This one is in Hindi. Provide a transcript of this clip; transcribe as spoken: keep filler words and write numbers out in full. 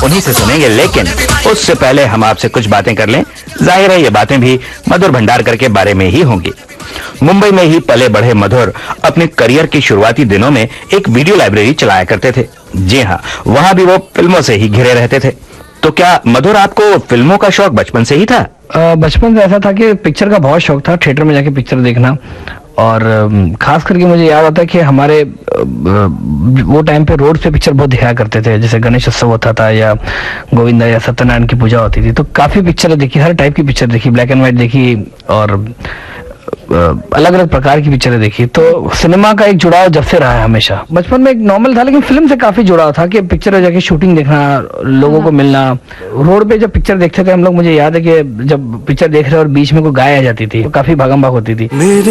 उन्हीं से सुनेंगे, लेकिन उससे पहले हम आपसे कुछ बातें कर लें। जाहिर है ये बातें भी मधुर भंडारकर के बारे में ही होंगी। मुंबई में ही पले बढ़े मधुर अपने करियर के शुरुआती दिनों में एक वीडियो लाइब्रेरी चलाया करते थे। जी हाँ, वहां भी वो फिल्मों से ही घिरे रहते थे। तो क्या मधुर, आपको फिल्मों का शौक बचपन से ही था? बचपन से ऐसा था कि पिक्चर का बहुत शौक था, थिएटर में जाके पिक्चर देखना। और खास करके मुझे याद आता है कि हमारे वो टाइम पे रोड पे पिक्चर बहुत दिखाया करते थे, जैसे गणेश उत्सव होता था या गोविंदा या सत्यनारायण की पूजा होती थी, तो काफी पिक्चर देखी, हर टाइप की पिक्चर देखी, ब्लैक एंड व्हाइट देखी और अलग अलग प्रकार की पिक्चरें देखी। तो सिनेमा का एक जुड़ाव जब से रहा है हमेशा। बचपन में एक नॉर्मल था, लेकिन फिल्म से काफी जुड़ाव था कि पिक्चर में जाके शूटिंग देखना, लोगों को मिलना। रोड पे जब पिक्चर देखते थे हम लोग, मुझे याद है कि जब पिक्चर देख रहे और बीच में कोई गाय आ जाती थी तो काफी भागम भाग होती थी।